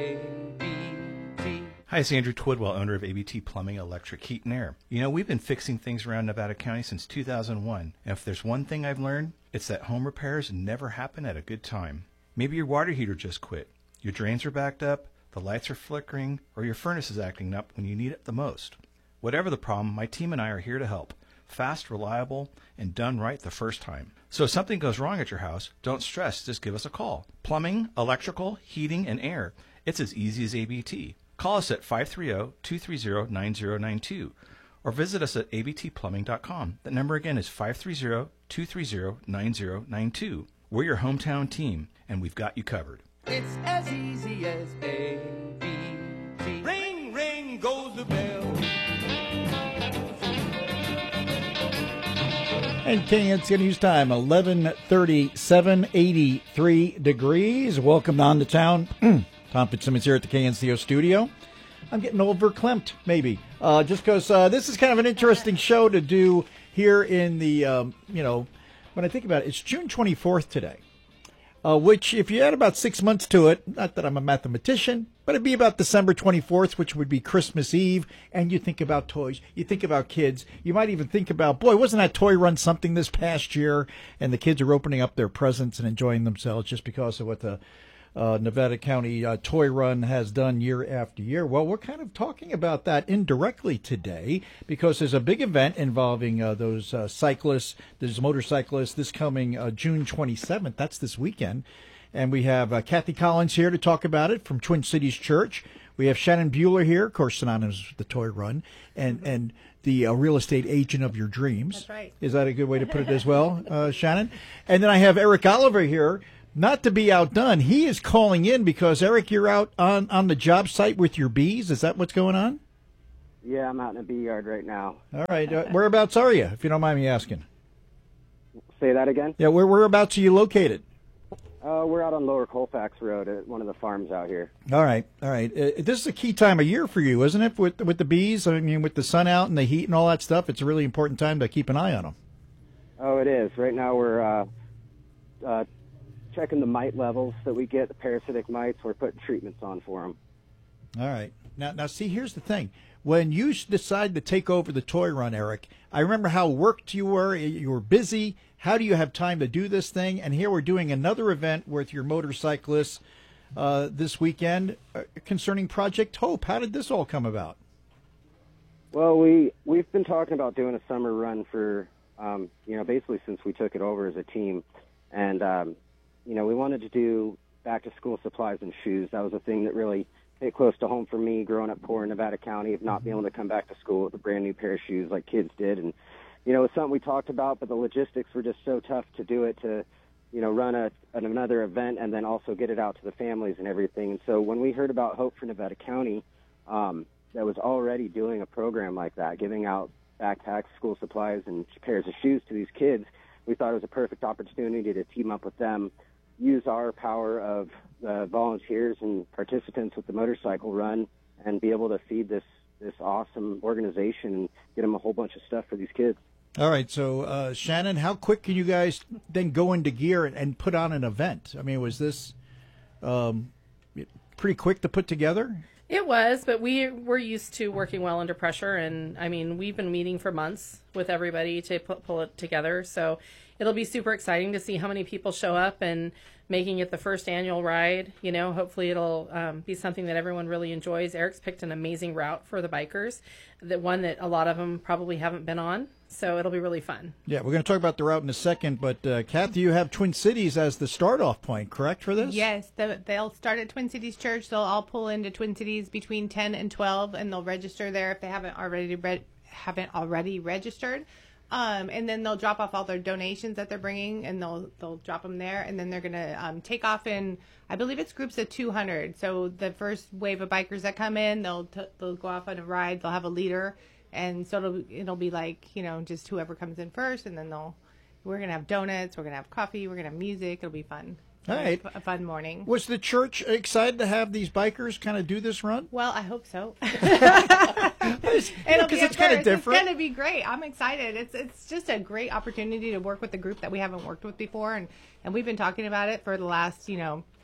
Hi, it's Andrew Twidwell, owner of ABT Plumbing, Electric, Heat, and Air. You know, we've been fixing things around Nevada County since 2001. And if there's one thing I've learned, it's that home repairs never happen at a good time. Maybe your water heater just quit, your drains are backed up, the lights are flickering, or your furnace is acting up when you need it the most. Whatever the problem, my team and I are here to help. Fast, reliable, and done right the first time. So if something goes wrong at your house, don't stress, just give us a call. Plumbing, electrical, heating, and air. It's as easy as ABT. Call us at 530-230-9092 or visit us at abtplumbing.com. That number again is 530-230-9092. We're your hometown team, and we've got you covered. It's as easy as ABT. Ring, ring goes the bell. And KNC News Time, 11:37, 83 degrees. Welcome on to town. Tom Fitzsimmons here at the KNCO studio. I'm getting overclamped, maybe, just because this is kind of an interesting show to do here in the, when I think about it, it's June 24th today, which if you add about 6 months to it, not that I'm a mathematician, but it'd be about December 24th, which would be Christmas Eve, and you think about toys, you think about kids, you might even think about, boy, wasn't that toy run something this past year, and the kids are opening up their presents and enjoying themselves just because of what the Nevada County Toy Run has done year after year. Well, we're kind of talking about that indirectly today because there's a big event involving those cyclists, those motorcyclists, this coming June 27th. That's this weekend. And we have Kathy Collins here to talk about it from Twin Cities Church. We have Shannon Bueller here, of course, synonymous with the Toy Run, and the real estate agent of your dreams. That's right. Is that a good way to put it as well, Shannon? And then I have Eric Oliver here. Not to be outdone, he is calling in because, Eric, you're out on the job site with your bees. Is that what's going on? Yeah, I'm out in a bee yard right now. All right. Whereabouts are you, if you don't mind me asking? Say that again? Yeah, whereabouts are you located? We're out on Lower Colfax Road at one of the farms out here. All right. This is a key time of year for you, isn't it, with the bees? I mean, with the sun out and the heat and all that stuff, it's a really important time to keep an eye on them. Oh, it is. Right now we're checking the mite levels that we get, the parasitic mites. We're putting treatments on for them. All right. Now, see, here's the thing. When you decide to take over the Toy Run, Eric, I remember how worked you were. You were busy. How do you have time to do this thing? And here we're doing another event with your motorcyclists this weekend concerning Project Hope. How did this all come about? Well, we've been talking about doing a summer run for, basically since we took it over as a team. And, we wanted to do back-to-school supplies and shoes. That was a thing that really hit close to home for me growing up poor in Nevada County, of not being able to come back to school with a brand-new pair of shoes like kids did. And, it was something we talked about, but the logistics were just so tough to do it, to, run another event and then also get it out to the families and everything. And so when we heard about Hope for Nevada County, that was already doing a program like that, giving out backpacks, school supplies, and pairs of shoes to these kids, we thought it was a perfect opportunity to team up with them, use our power of volunteers and participants with the motorcycle run, and be able to feed this awesome organization and get them a whole bunch of stuff for these kids. All right. So, Shannon, how quick can you guys then go into gear and put on an event? I mean, was this pretty quick to put together? It was, but we're used to working well under pressure, and I mean, we've been meeting for months with everybody to pull it together. So it'll be super exciting to see how many people show up and making it the first annual ride. Hopefully it'll be something that everyone really enjoys. Eric's picked an amazing route for the bikers, one that a lot of them probably haven't been on. So it'll be really fun. Yeah, we're going to talk about the route in a second, but Kathy, you have Twin Cities as the start-off point, correct, for this? Yes, they'll start at Twin Cities Church. They'll all pull into Twin Cities between 10 and 12, and they'll register there if they haven't already registered. And then they'll drop off all their donations that they're bringing, and they'll drop them there, and then they're going to take off in, I believe it's groups of 200. So the first wave of bikers that come in, they'll go off on a ride. They'll have a leader. And so it'll be like, just whoever comes in first, and then we're going to have donuts, we're going to have coffee, we're going to have music. It'll be fun. All right. A fun morning. Was the church excited to have these bikers kind of do this run? Well, I hope so. Because it's kind of different. It's going to be great. I'm excited. It's just a great opportunity to work with a group that we haven't worked with before, and we've been talking about it for the last,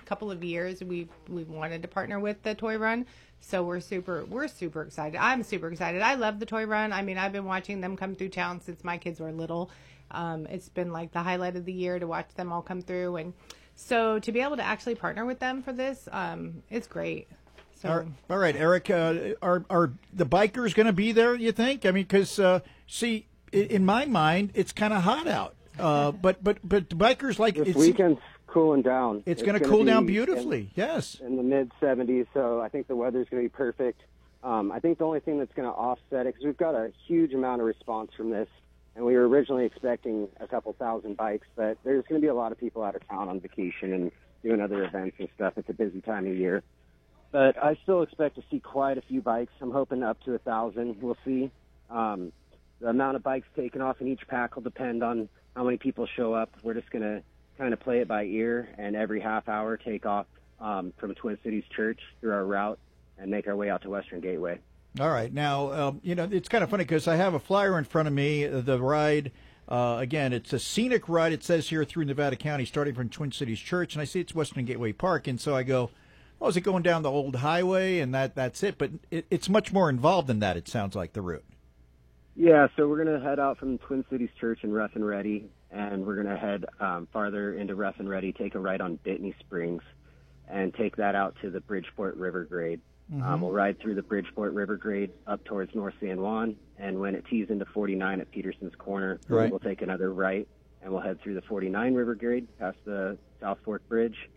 couple of years we've wanted to partner with the toy run. So we're super excited. I'm super excited. I love the toy run. I mean, I've been watching them come through town since my kids were little. It's been like the highlight of the year to watch them all come through, and so to be able to actually partner with them for this, it's great. So all right, Eric, are the bikers going to be there, you think? I mean, because see, in my mind, it's kind of hot out. But bikers like this it's weekend's cooling down. It's going to cool down beautifully. Yes, in the mid 70s. So I think the weather's going to be perfect. I think the only thing that's going to offset it, because we've got a huge amount of response from this, and we were originally expecting a couple thousand bikes, but there's going to be a lot of people out of town on vacation and doing other events and stuff. It's a busy time of year. But I still expect to see quite a few bikes. I'm hoping up to 1,000. We'll see. The amount of bikes taken off in each pack will depend on how many people show up. We're just going to kind of play it by ear, and every half hour take off from Twin Cities Church through our route and make our way out to Western Gateway. All right. Now, it's kind of funny because I have a flyer in front of me. The ride, again, it's a scenic ride. It says here through Nevada County, starting from Twin Cities Church, and I see it's Western Gateway Park, and so I go, oh, is it going down the old highway, and that's it? But it's much more involved than that, it sounds like, the route. Yeah, so we're going to head out from Twin Cities Church in Rough and Ready, and we're going to head farther into Rough and Ready, take a ride on Bitney Springs, and take that out to the Bridgeport River Grade. We'll ride through the Bridgeport River Grade up towards North San Juan, and when it tees into 49 at Peterson's Corner, we'll take another right, and we'll head through the 49 River Grade, past the South Fork Bridge,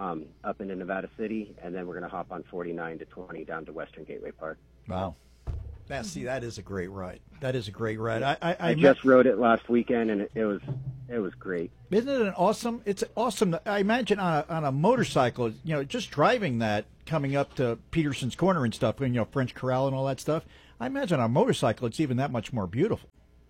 up into Nevada City, and then we're going to hop on 49 to 20 down to Western Gateway Park. Wow. Now, see, that is a great ride. That is a great ride. I just rode it last weekend, and it was great. Isn't it an awesome? It's awesome. I imagine on a motorcycle, just driving that, coming up to Peterson's Corner and stuff, and French Corral and all that stuff. I imagine on a motorcycle, it's even that much more beautiful.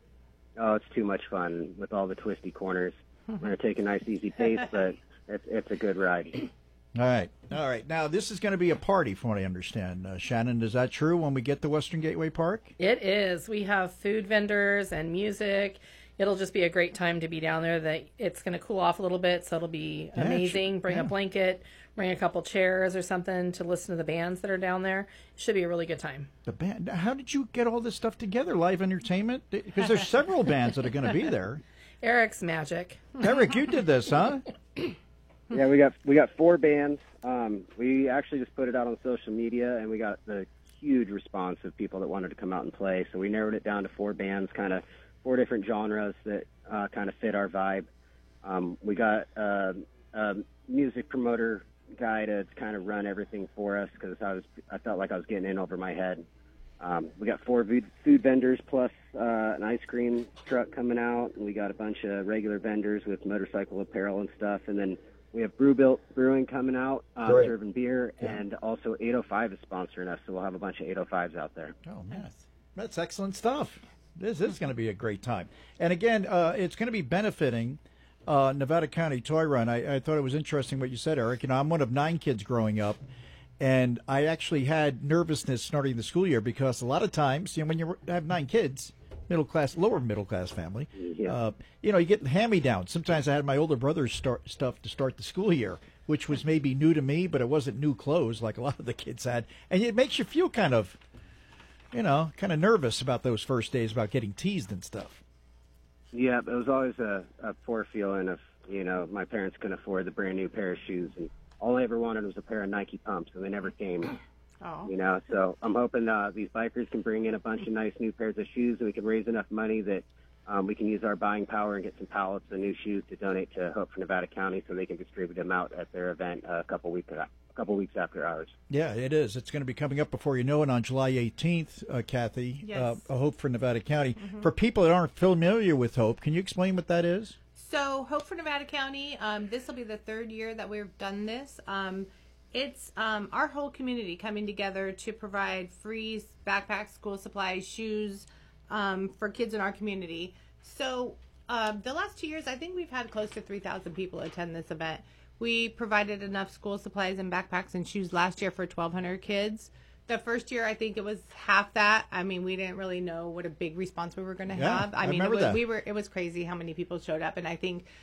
Oh, it's too much fun with all the twisty corners. We're going to take a nice, easy pace, but it's a good ride. All right. Now, this is going to be a party, from what I understand. Shannon, is that true when we get to Western Gateway Park? It is. We have food vendors and music. It'll just be a great time to be down there. It's going to cool off a little bit, so it'll be amazing. Bring a blanket, bring a couple chairs or something to listen to the bands that are down there. It should be a really good time. The band. How did you get all this stuff together? Live entertainment? Because there's several bands that are going to be there. Eric's magic. Eric, you did this, huh? Yeah, we got 4 bands. We actually just put it out on social media, and we got the huge response of people that wanted to come out and play. So we narrowed it down to 4 bands, kind of 4 different genres that kind of fit our vibe. We got a music promoter guy to kind of run everything for us because I felt like I was getting in over my head. We got 4 food vendors plus an ice cream truck coming out, and we got a bunch of regular vendors with motorcycle apparel and stuff, and then we have Brewbuilt Brewing coming out, serving beer, and also 805 is sponsoring us, so we'll have a bunch of 805s out there. Oh, man. That's excellent stuff. This is going to be a great time. And again, it's going to be benefiting Nevada County Toy Run. I thought it was interesting what you said, Eric. I'm one of 9 kids growing up, and I actually had nervousness starting the school year because a lot of times, when you have 9 kids, lower middle class family, you get hand-me-downs. Sometimes I had my older brother's stuff to start the school year, which was maybe new to me, but it wasn't new clothes like a lot of the kids had. And it makes you feel kind of nervous about those first days, about getting teased and stuff. Yeah, it was always a poor feeling of, my parents couldn't afford the brand new pair of shoes, and all I ever wanted was a pair of Nike pumps, and they never came. Oh. So I'm hoping these bikers can bring in a bunch of nice new pairs of shoes, and we can raise enough money that we can use our buying power and get some pallets of new shoes to donate to Hope for Nevada County so they can distribute them out at their event a couple weeks after ours. Yeah, it is. It's going to be coming up before you know it on July 18th, Kathy. Yes. Hope for Nevada County. Mm-hmm. For people that aren't familiar with Hope, can you explain what that is? So Hope for Nevada County, this will be the 3rd year that we've done this. It's our whole community coming together to provide free backpacks, school supplies, shoes for kids in our community. So the last 2 years, I think we've had close to 3,000 people attend this event. We provided enough school supplies and backpacks and shoes last year for 1,200 kids. The first year, I think it was half that. I mean, we didn't really know what a big response we were going to have. I remember that. It was crazy how many people showed up, and I think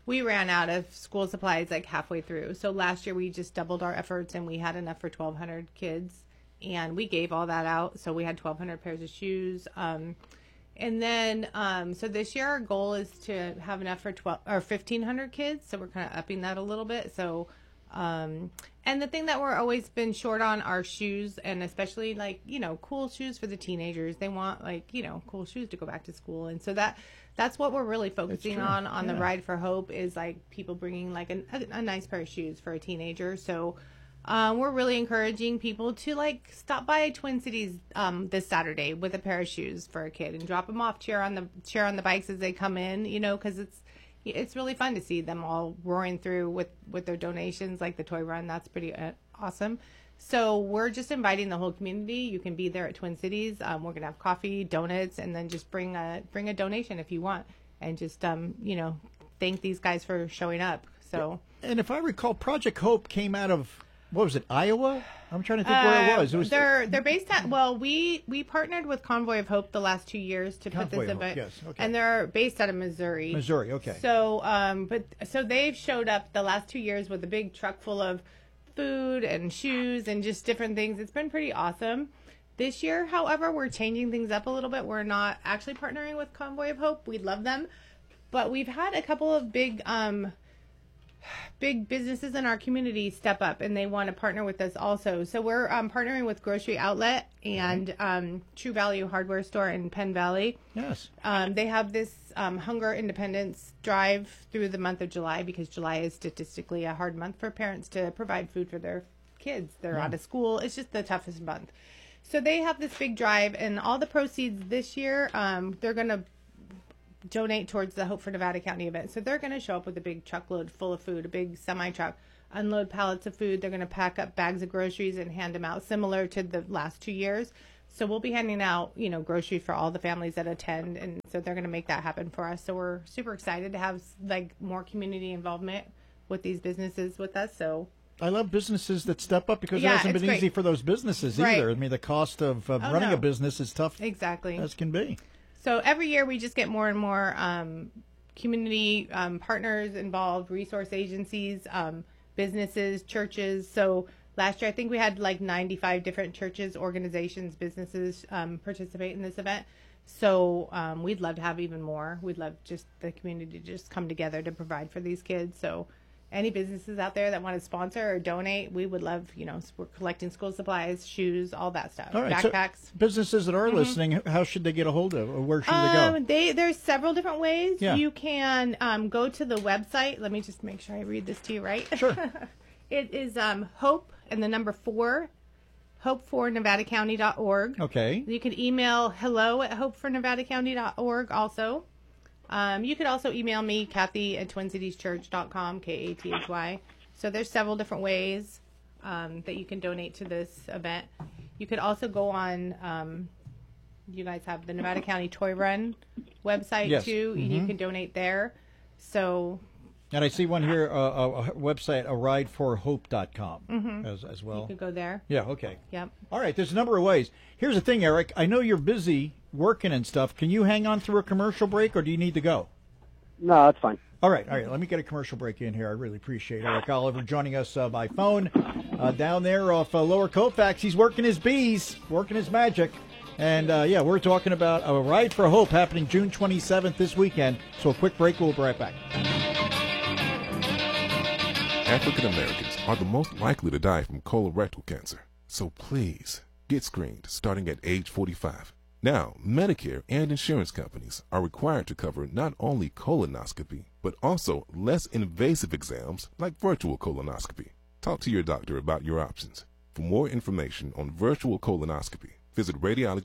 we ran out of school supplies like halfway through. So last year we just doubled our efforts and we had enough for 1,200 kids, and we gave all that out. So we had 1,200 pairs of shoes. And then, so this year our goal is to have enough for 1,500 kids. So we're kind of upping that a little bit. So, and the thing that we're always been short on are shoes, and especially like, you know, cool shoes for the teenagers. They want like, you know, cool shoes to go back to school. And so that's what we're really focusing on the Ride for Hope, is like people bringing like a nice pair of shoes for a teenager. So, we're really encouraging people to like stop by Twin Cities this Saturday with a pair of shoes for a kid and drop them off, cheer on the bikes as they come in, you know, because it's really fun to see them all roaring through with their donations, like the toy run. That's pretty awesome. So we're just inviting the whole community. You can be there at Twin Cities. We're gonna have coffee, donuts, and then just bring a donation if you want, and just you know, thank these guys for showing up. So, and if I recall, Project Hope came out of, what was it, Iowa? I'm trying to think where it was. They're based at, well, we partnered with Convoy of Hope the last 2 years to put this event. Yes, okay. And they're based out of Missouri. Missouri, okay. So, so they've showed up the last 2 years with a big truck full of food and shoes and just different things. It's been pretty awesome. This year, however, we're changing things up a little bit. We're not actually partnering with Convoy of Hope. We love them, but we've had a couple of big businesses in our community step up, and they want to partner with us also. So we're partnering with Grocery Outlet and True Value Hardware Store in Penn Valley. Yes. They have this Hunger Independence Drive through the month of July, because July is statistically a hard month for parents to provide food for their kids. They're out of school. It's just the toughest month. So they have this big drive, and all the proceeds this year, they're going to donate towards the Hope for Nevada County event. So they're going to show up with a big truckload full of food, a big semi-truck, unload pallets of food. They're going to pack up bags of groceries and hand them out, similar to the last 2 years. So we'll be handing out, you know, groceries for all the families that attend, and so they're going to make that happen for us. So we're super excited to have like more community involvement with these businesses with us. So I love businesses that step up, because it hasn't been easy for those businesses either. I mean, the cost of running a business is tough, exactly, as can be. So every year we just get more and more community partners involved, resource agencies, businesses, churches. So last year I think we had like 95 different churches, organizations, businesses participate in this event. So we'd love to have even more. We'd love just the community to just come together to provide for these kids. So any businesses out there that want to sponsor or donate, we would love, you know, we're collecting school supplies, shoes, all that stuff, all right, backpacks. So businesses that are listening, how should they get a hold of, or where should they go? There's several different ways. Yeah. You can go to the website. Let me just make sure I read this to you right. Sure. It is Hope and the number 4, hopefornevadacounty.org. Okay. You can email hello@hopefornevadacounty.org also. You could also email me, Kathy at TwinCitiesChurch.com, KATHY. So there's several different ways that you can donate to this event. You could also go on, you guys have the Nevada County Toy Run website too. Mm-hmm. You can donate there. So, and I see one here, a website, arideforhope.com as well. You could go there. Yeah, okay. Yep. All right, there's a number of ways. Here's the thing, Eric. I know you're busy working and stuff. Can you hang on through a commercial break, or do you need to go? No, that's fine. All right. Let me get a commercial break in here. I really appreciate Eric Oliver joining us by phone down there off Lower Colfax. He's working his bees, working his magic. And, we're talking about a Ride for Hope happening June 27th this weekend. So a quick break. We'll be right back. African Americans are the most likely to die from colorectal cancer. So please, get screened starting at age 45. Now, Medicare and insurance companies are required to cover not only colonoscopy, but also less invasive exams like virtual colonoscopy. Talk to your doctor about your options. For more information on virtual colonoscopy, visit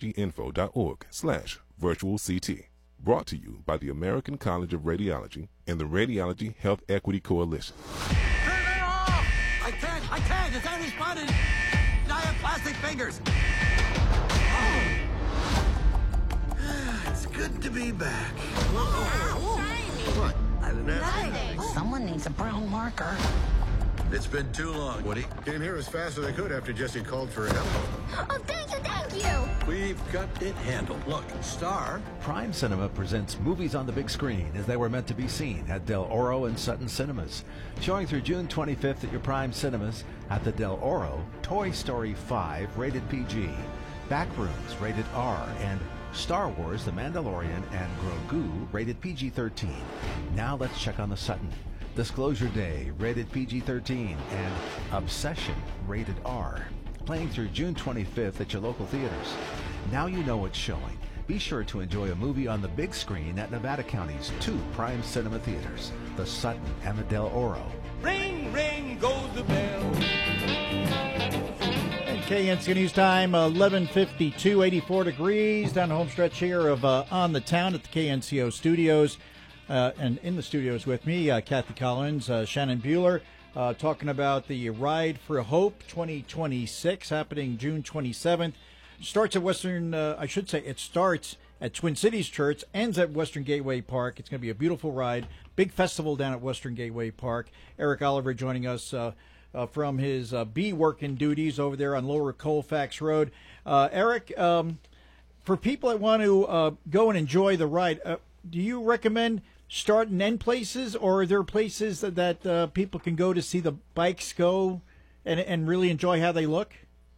radiologyinfo.org/virtualct. Brought to you by the American College of Radiology and the Radiology Health Equity Coalition. Turn it off! I can't! It's unresponded! I have plastic fingers! It's good to be back. Wow, what? nothing. Someone needs a brown marker. It's been too long, Woody. Came here as fast as I could after Jesse called for help. Oh, thank you! We've got it handled. Look, Star. Prime Cinema presents movies on the big screen as they were meant to be seen at Del Oro and Sutton Cinemas. Showing through June 25th at your Prime Cinemas at the Del Oro, Toy Story 5, rated PG, Backrooms, rated R, and Star Wars, The Mandalorian, and Grogu, rated PG-13. Now let's check on the Sutton. Disclosure Day, rated PG-13, and Obsession, rated R. Playing through June 25th at your local theaters. Now you know what's showing. Be sure to enjoy a movie on the big screen at Nevada County's 2 Prime Cinema theaters, the Sutton and the Del Oro. Ring, ring goes the bell. And KNC News Time, 11:52, 84 degrees down the home stretch here of On the Town at the KNCO studios. And in the studios with me, Kathy Collins, Shannon Buehler, talking about the Ride for Hope 2026 happening June 27th. Starts at it starts at Twin Cities Church, ends at Western Gateway Park. It's going to be a beautiful ride. Big festival down at Western Gateway Park. Eric Oliver joining us from his bee working duties over there on Lower Colfax Road. Eric, for people that want to go and enjoy the ride, do you recommend start and end places, or are there places that people can go to see the bikes go and really enjoy how they look?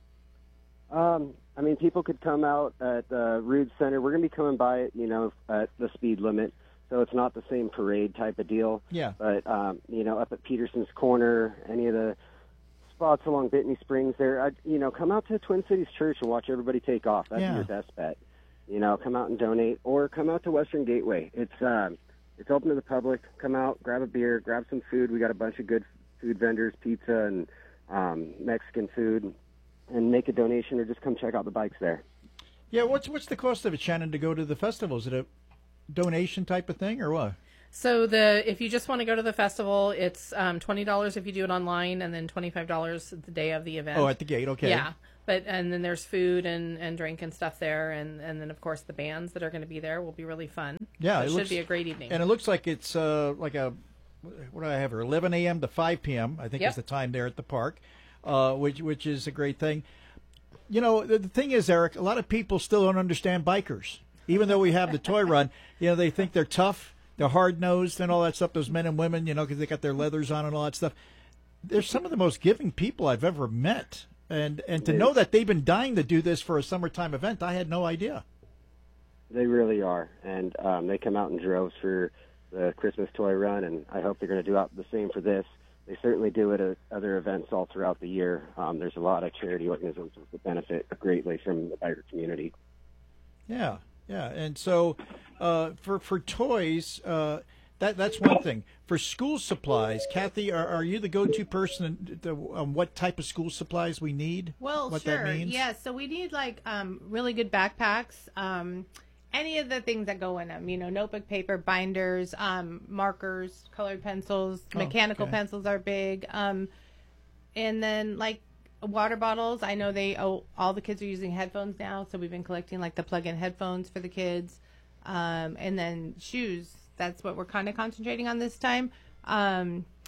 I mean, people could come out at Rood Center. We're going to be coming by it, at the speed limit, so it's not the same parade type of deal. Yeah. But, up at Peterson's Corner, any of the spots along Bitney Springs there, come out to Twin Cities Church and watch everybody take off. That's your best bet. Come out and donate, or come out to Western Gateway. It's open to the public. Come out, grab a beer, grab some food. We got a bunch of good food vendors, pizza and Mexican food, and make a donation, or just come check out the bikes there. Yeah, what's the cost of it, Shannon, to go to the festival? Is it a donation type of thing, or what? So if you just want to go to the festival, it's $20 if you do it online, and then $25 the day of the event. Oh, at the gate, okay. Yeah, and then there's food and drink and stuff there, and then of course the bands that are going to be there will be really fun. Yeah, so it should be a great evening. And it looks like it's like a, what do I have here? 11 a.m. to 5 p.m. I think is the time there at the park, which is a great thing. The thing is, Eric, a lot of people still don't understand bikers, even though we have the toy run. They think they're tough. They're hard-nosed and all that stuff, those men and women, because they got their leathers on and all that stuff. They're some of the most giving people I've ever met. And to know that they've been dying to do this for a summertime event, I had no idea. They really are. And they come out in droves for the Christmas toy run, and I hope they're going to do the same for this. They certainly do it at other events all throughout the year. There's a lot of charity organizations that benefit greatly from the biker community. Yeah. And so for toys, that's one thing. For school supplies, Kathy, are you the go-to person on what type of school supplies we need? Well, what sure. That means? Yeah, so we need really good backpacks. Any of the things that go in them, notebook paper, binders, markers, colored pencils, mechanical pencils are big. And then water bottles. I know all the kids are using headphones now, so we've been collecting the plug-in headphones for the kids. And then shoes. That's what we're kind of concentrating on this time. I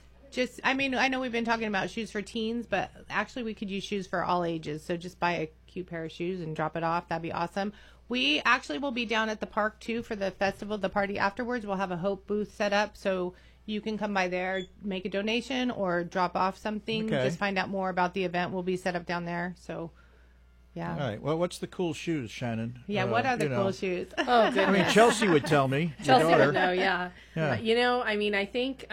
know we've been talking about shoes for teens, but actually we could use shoes for all ages. So just buy a cute pair of shoes and drop it off. That'd be awesome. We actually will be down at the park too for the festival, the party afterwards. We'll have a Hope booth set up, so you can come by there, make a donation, or drop off something. Okay. Just find out more about the event. We'll be set up down there. So, yeah. All right. Well, what's the cool shoes, Shannon? Yeah, what are the cool shoes? Oh, goodness. I mean, Chelsea would tell me. Chelsea your daughter. would know, yeah. Yeah. I think,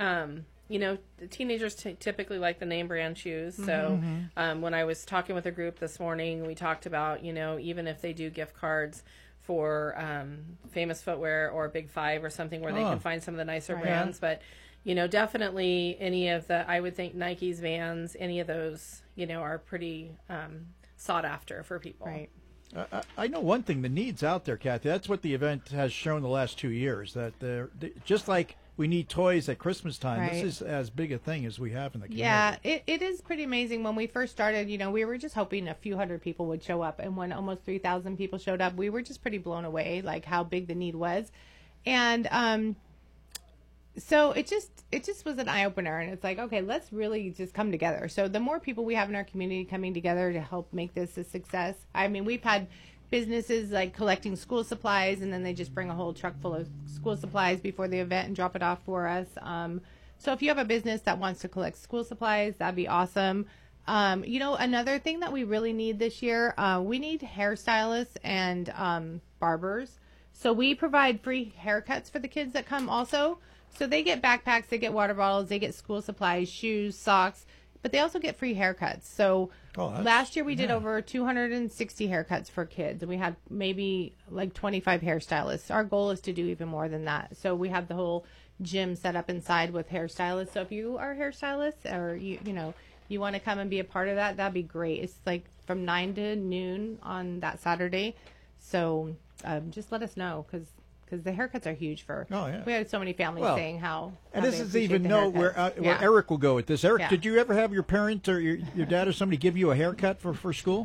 the teenagers typically like the name brand shoes. So when I was talking with a group this morning, we talked about, even if they do gift cards for Famous Footwear or Big Five or something where they can find some of the nicer brands. But, definitely any of I would think Nike's, Vans, any of those, are pretty sought after for people. Right. I know one thing, the need's out there, Kathy. That's what the event has shown the last 2 years, that just like we need toys at Christmas time, Right. This is as big a thing as we have in the community. Yeah, it is pretty amazing. When we first started, we were just hoping a few hundred people would show up. And when almost 3,000 people showed up, we were just pretty blown away, how big the need was. And So it just was an eye opener, and it's like, okay, let's really just come together. So the more people we have in our community coming together to help make this a success. I mean, we've had businesses like collecting school supplies, and then they just bring a whole truck full of school supplies before the event and drop it off for us. So if you have a business that wants to collect school supplies, that'd be awesome. Another thing that we really need this year, we need hairstylists and barbers. So we provide free haircuts for the kids that come also. So they get backpacks, they get water bottles, they get school supplies, shoes, socks, but they also get free haircuts. So last year we did over 260 haircuts for kids, and we had maybe like 25 hairstylists. Our goal is to do even more than that. So we have the whole gym set up inside with hairstylists. So if you are a hairstylist or you want to come and be a part of that, that'd be great. It's like from 9 to noon on that Saturday. So just let us know because the haircuts are huge for. Oh yeah. We had so many families saying how. And this is even know where Eric will go with this. Eric, did you ever have your parents or your dad or somebody give you a haircut for school?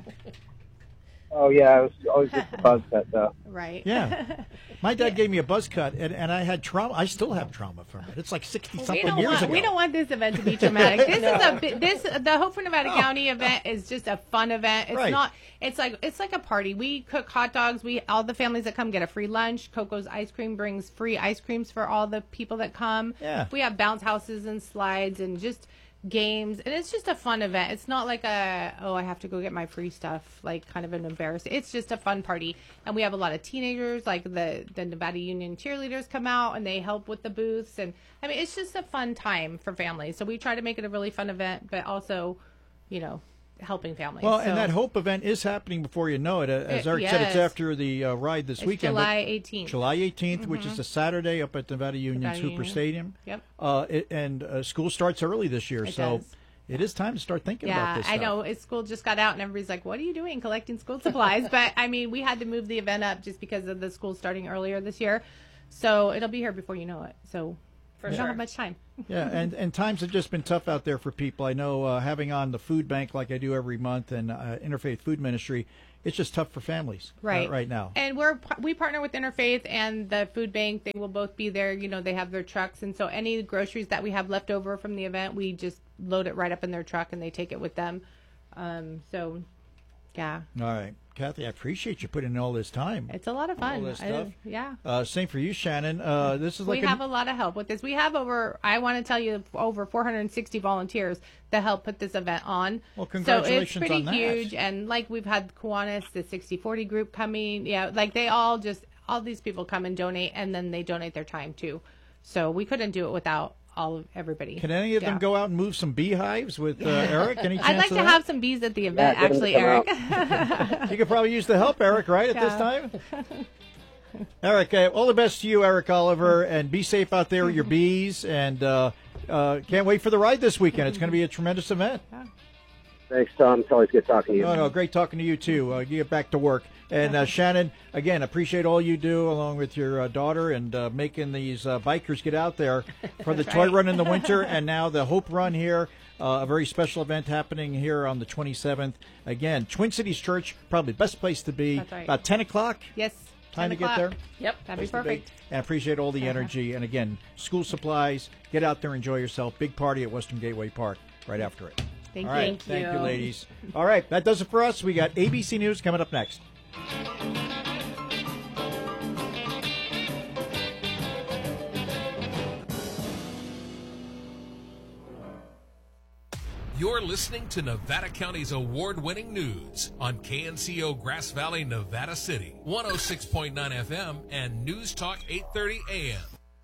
Oh yeah, I was always just a buzz cut though. Right. Yeah. My dad gave me a buzz cut, and I had trauma. I still have trauma from it. It's like 60-something years ago. We don't want this event to be traumatic. The Hope for Nevada County event is just a fun event. It's not. It's like a party. We cook hot dogs. All the families that come get a free lunch. Coco's Ice Cream brings free ice creams for all the people that come. Yeah. We have bounce houses and slides and just games, and it's just a fun event. It's not like I have to go get my free stuff, like kind of an embarrassing. It's just a fun party, and we have a lot of teenagers, like the Nevada Union cheerleaders come out and they help with the booths, and I mean it's just a fun time for families. So we try to make it a really fun event, but also, helping families. Well, and that Hope event is happening before you know it. As Eric said, it's after the ride this weekend. July 18th. July 18th, which is a Saturday up at Nevada Union's Hooper Stadium. Yep. School starts early this year, so it is time to start thinking about this stuff. I know. School just got out, and everybody's like, what are you doing collecting school supplies? But, I mean, we had to move the event up just because of the school starting earlier this year. So it'll be here before you know it. So we don't have much time. Yeah, and times have just been tough out there for people. I know having on the food bank like I do every month and Interfaith Food Ministry, it's just tough for families right now. And we partner with Interfaith and the food bank. They will both be there. They have their trucks. And so any groceries that we have left over from the event, we just load it right up in their truck and they take it with them. Yeah. All right. Kathy, I appreciate you putting in all this time. It's a lot of fun. All this stuff. Yeah. Same for you, Shannon. This is we have a lot of help with this. We have over 460 volunteers that help put this event on. Well, congratulations on that. So it's pretty that. huge. And like we've had Kiwanis, the 60/40 group coming. Yeah, like they all these people come and donate, and then they donate their time too. So we couldn't do it without everybody. Can any of them go out and move some beehives with Eric? Any chance I'd like of to that? have some bees at the event, actually, Eric. You could probably use the help, Eric, right, at this time? Eric, all the best to you, Eric Oliver, and be safe out there with your bees, and can't wait for the ride this weekend. It's going to be a tremendous event. Thanks, Tom. It's always good talking to you. No, great talking to you, too. Get back to work. And Shannon, again, appreciate all you do along with your daughter and making these bikers get out there for the toy run in the winter and now the Hope Run here, a very special event happening here on the 27th. Again, Twin Cities Church, probably the best place to be. That's right. About 10 o'clock? Yes. Time to get there? Yep, that'd be perfect. And I appreciate all the energy. And again, school supplies, get out there, enjoy yourself. Big party at Western Gateway Park right after it. Thank you. Thank you, ladies. All right, that does it for us. We got ABC News coming up next. You're listening to Nevada County's award-winning news on KNCO Grass Valley, Nevada City, 106.9 FM and News Talk 830 AM.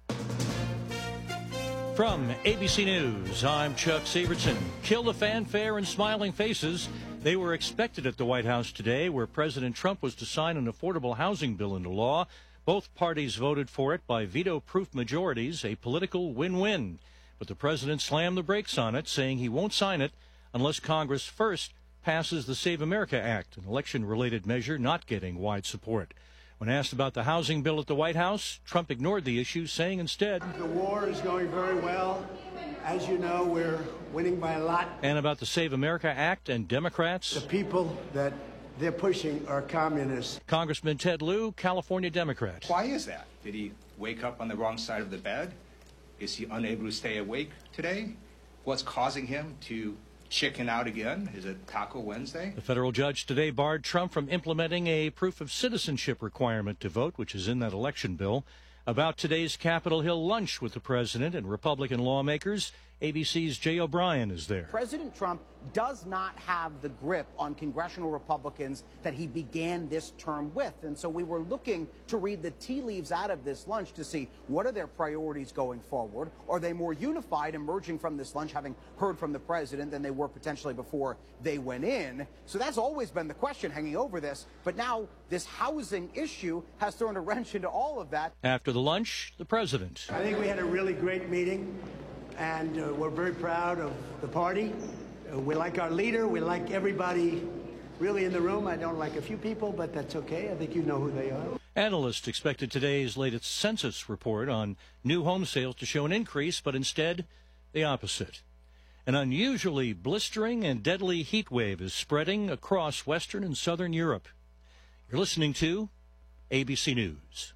From ABC News, I'm Chuck Severson. Kill the fanfare and smiling faces. They were expected at the White House today, where President Trump was to sign an affordable housing bill into law. Both parties voted for it by veto-proof majorities, a political win-win. But the president slammed the brakes on it, saying he won't sign it unless Congress first passes the Save America Act, an election-related measure not getting wide support. When asked about the housing bill at the White House, Trump ignored the issue, saying instead, "The war is going very well. As you know, we're winning by a lot." And about the Save America Act and Democrats, "The people that they're pushing are communists." Congressman Ted Lieu, California Democrat. Why is that? Did he wake up on the wrong side of the bed? Is he unable to stay awake today? What's causing him to chicken out again? Is it Taco Wednesday? The federal judge today barred Trump from implementing a proof of citizenship requirement to vote, which is in that election bill. About today's Capitol Hill lunch with the president and Republican lawmakers, ABC's Jay O'Brien is there. President Trump does not have the grip on congressional Republicans that he began this term with. And so we were looking to read the tea leaves out of this lunch to see what are their priorities going forward. Are they more unified emerging from this lunch, having heard from the president, than they were potentially before they went in? So that's always been the question hanging over this. But now this housing issue has thrown a wrench into all of that. After the lunch, the president. I think we had a really great meeting, and we're very proud of the party. We like our leader. We like everybody really in the room. I don't like a few people, but that's okay. I think you know who they are. Analysts expected today's latest census report on new home sales to show an increase, but instead, the opposite. An unusually blistering and deadly heat wave is spreading across Western and Southern Europe. You're listening to ABC News.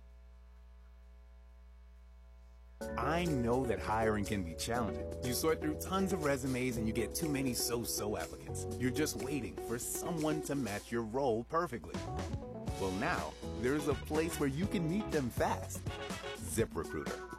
I know that hiring can be challenging. You sort through tons of resumes and you get too many so-so applicants. You're just waiting for someone to match your role perfectly. Well, now, there's a place where you can meet them fast. ZipRecruiter.